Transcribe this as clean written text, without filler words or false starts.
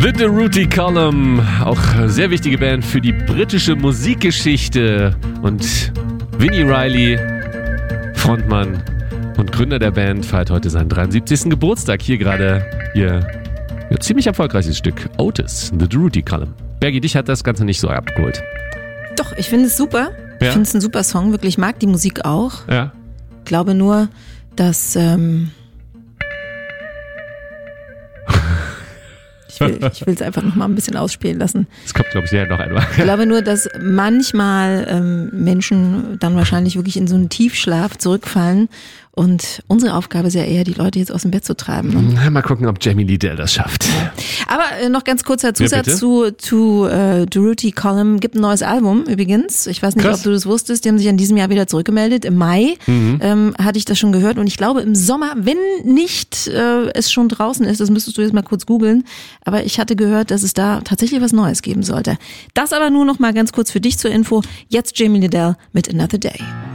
The Durruti Column, auch sehr wichtige Band für die britische Musikgeschichte. Und Vinnie Riley, Frontmann und Gründer der Band, feiert heute seinen 73. Geburtstag. Hier gerade ihr ziemlich erfolgreiches Stück, Otis, The Durruti Column. Bergi, dich hat das Ganze nicht so abgeholt. Doch, ich finde es super. Ich finde es ein super Song, wirklich mag die Musik auch. Ja. Glaube nur, dass ich will es einfach noch mal ein bisschen ausspielen lassen. Das kommt, glaube ich, ja noch einmal. Ich glaube nur, dass manchmal Menschen dann wahrscheinlich wirklich in so einen Tiefschlaf zurückfallen. Und unsere Aufgabe ist ja eher, die Leute jetzt aus dem Bett zu treiben. Ne? Mal gucken, ob Jamie Liddell das schafft. Aber noch ganz kurzer Zusatz zu Durruti Column. Gibt ein neues Album übrigens. Ich weiß nicht, ob du das wusstest. Die haben sich in diesem Jahr wieder zurückgemeldet. Im Mai hatte ich das schon gehört. Und ich glaube im Sommer, wenn nicht es schon draußen ist, das müsstest du jetzt mal kurz googeln. Aber ich hatte gehört, dass es da tatsächlich was Neues geben sollte. Das aber nur noch mal ganz kurz für dich zur Info. Jetzt Jamie Liddell mit Another Day.